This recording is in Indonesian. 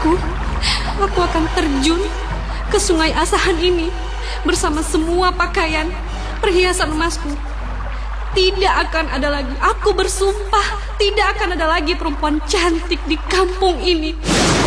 Aku akan terjun ke sungai Asahan ini bersama semua pakaian, perhiasan emasku. Tidak akan ada lagi, aku bersumpah, tidak akan ada lagi perempuan cantik di kampung ini.